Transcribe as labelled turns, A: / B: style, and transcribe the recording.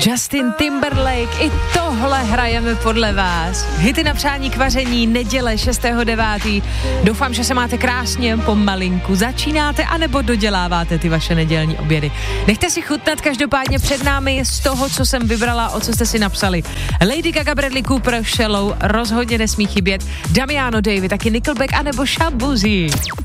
A: Justin Timberlake, i tohle hrajeme podle vás. Hity na přání k vaření, neděle 6.9. Doufám, že se máte krásně, pomalinku začínáte, anebo doděláváte ty vaše nedělní obědy. Nechte si chutnat každopádně před námi z toho, co jsem vybrala, o co jste si napsali. Lady Gaga, Bradley Cooper, Shallow, rozhodně nesmí chybět. Damiano David, taky Nickelback, anebo Shabuzi.